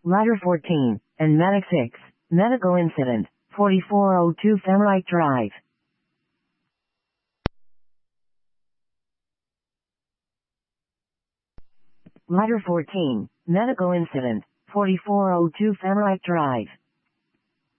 Ladder 14, and Medic 6, Medical Incident, 4402 Femrite Drive. Ladder 14, Medical Incident, 4402 Femrite Drive.